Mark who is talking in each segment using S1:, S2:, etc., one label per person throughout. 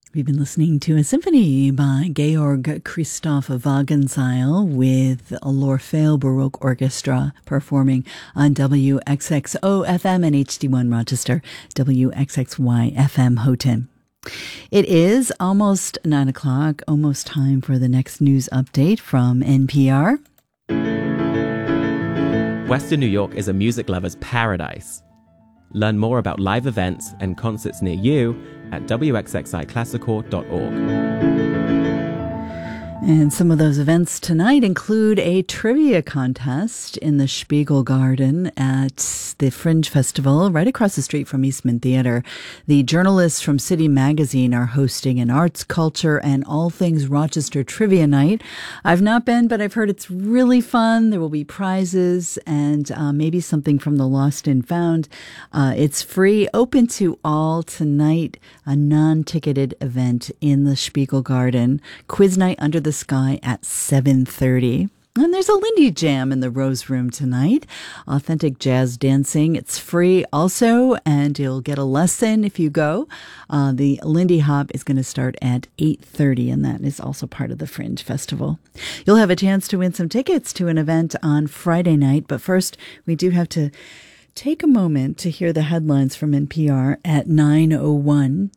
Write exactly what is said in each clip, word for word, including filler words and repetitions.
S1: We've been listening to a symphony by Georg Christoph Wagenseil with l'Orfeo Baroque Orchestra performing on W X X O F M and H D one Rochester, W X X Y F M Houghton. It is almost nine o'clock, almost time for the next news update from N P R.
S2: Western New York is a music lover's paradise. Learn more about live events and concerts near you at W X X I classical dot org.
S1: And some of those events tonight include a trivia contest in the Spiegel Garden at the Fringe Festival right across the street from Eastman Theater. The journalists from City Magazine are hosting an arts, culture, and all things Rochester trivia night. I've not been, but I've heard it's really fun. There will be prizes and uh, maybe something from the Lost and Found. Uh, it's free, open to all tonight, a non-ticketed event in the Spiegel Garden. Quiz night under the sky at seven thirty. And there's a Lindy Jam in the Rose Room tonight. Authentic jazz dancing. It's free also, and you'll get a lesson if you go. Uh, the Lindy Hop is going to start at eight thirty, and that is also part of the Fringe Festival. You'll have a chance to win some tickets to an event on Friday night, but first, we do have to take a moment to hear the headlines from N P R at nine oh one.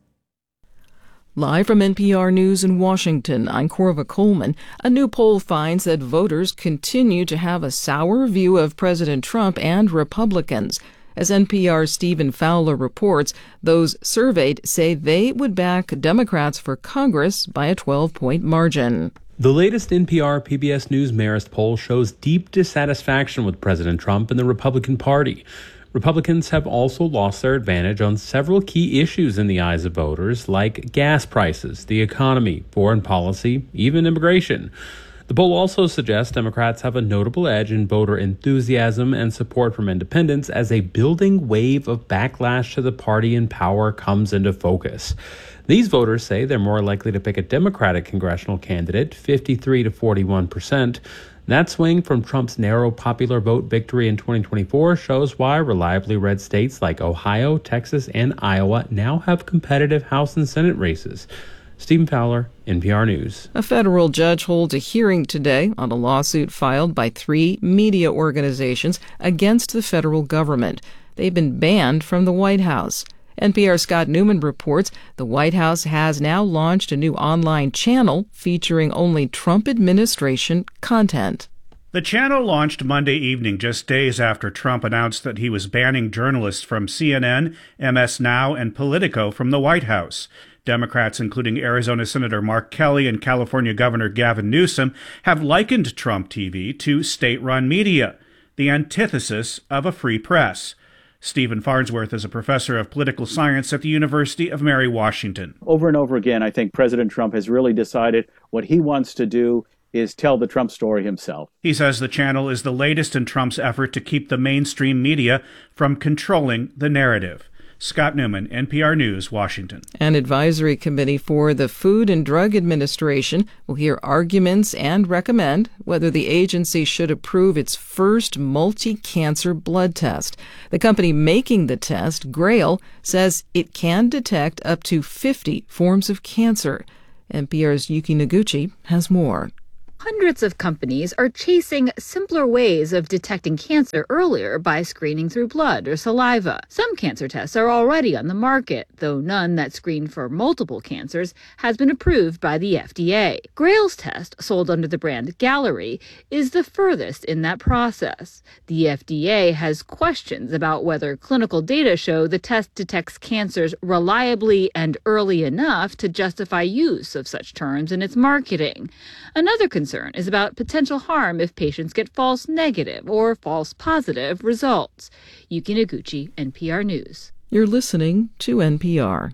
S3: Live from N P R News in Washington, I'm Corva Coleman. A new poll finds that voters continue to have a sour view of President Trump and Republicans. As N P R's Stephen Fowler reports, those surveyed say they would back Democrats for Congress by a twelve-point margin.
S4: The latest N P R P B S News Marist poll shows deep dissatisfaction with President Trump and the Republican Party. Republicans have also lost their advantage on several key issues in the eyes of voters, like gas prices, the economy, foreign policy, even immigration. The poll also suggests Democrats have a notable edge in voter enthusiasm and support from independents as a building wave of backlash to the party in power comes into focus. These voters say they're more likely to pick a Democratic congressional candidate, fifty-three to forty-one percent. That swing from Trump's narrow popular vote victory in twenty twenty-four shows why reliably red states like Ohio, Texas, and Iowa now have competitive House and Senate races. Stephen Fowler, N P R News.
S3: A federal judge holds a hearing today on a lawsuit filed by three media organizations against the federal government. They've been banned from the White House. N P R's Scott Newman reports the White House has now launched a new online channel featuring only Trump administration content.
S5: The channel launched Monday evening, just days after Trump announced that he was banning journalists from C N N, M S Now, and Politico from the White House. Democrats, including Arizona Senator Mark Kelly and California Governor Gavin Newsom, have likened Trump T V to state-run media, the antithesis of a free press. Stephen Farnsworth is a professor of political science at the University of Mary Washington.
S6: Over and over again, I think President Trump has really decided what he wants to do is tell the Trump story himself.
S5: He says the channel is the latest in Trump's effort to keep the mainstream media from controlling the narrative. Scott Newman, N P R News, Washington.
S3: An advisory committee for the Food and Drug Administration will hear arguments and recommend whether the agency should approve its first multi-cancer blood test. The company making the test, Grail, says it can detect up to fifty forms of cancer. N P R's Yuki Noguchi has more.
S7: Hundreds of companies are chasing simpler ways of detecting cancer earlier by screening through blood or saliva. Some cancer tests are already on the market, though none that screen for multiple cancers has been approved by the F D A. Grail's test, sold under the brand Gallery, is the furthest in that process. The F D A has questions about whether clinical data show the test detects cancers reliably and early enough to justify use of such terms in its marketing. Another concern is about potential harm if patients get false negative or false positive results. Yuki Noguchi, N P R News.
S3: You're listening to N P R.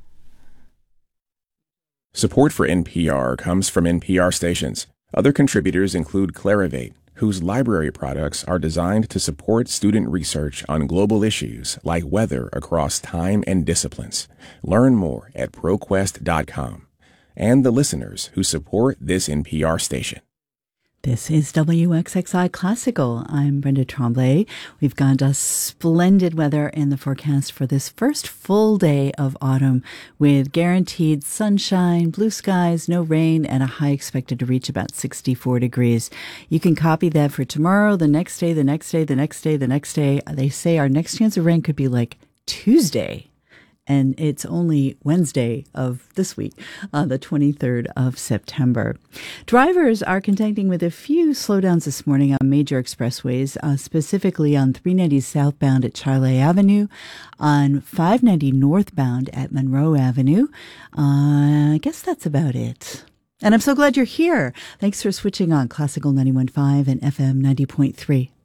S8: Support for N P R comes from N P R stations. Other contributors include Clarivate, whose library products are designed to support student research on global issues like weather across time and disciplines. Learn more at ProQuest dot com. And the listeners who support this N P R station.
S1: This is W X X I Classical. I'm Brenda Tremblay. We've got a splendid weather in the forecast for this first full day of autumn with guaranteed sunshine, blue skies, no rain, and a high expected to reach about sixty-four degrees. You can copy that for tomorrow, the next day, the next day, the next day, the next day. They say our next chance of rain could be like Tuesday. And it's only Wednesday of this week, uh, the twenty-third of September. Drivers are contending with a few slowdowns this morning on major expressways, uh, specifically on three ninety southbound at Charley Avenue, on five ninety northbound at Monroe Avenue. Uh, I guess that's about it. And I'm so glad you're here. Thanks for switching on Classical ninety-one point five and F M ninety point three.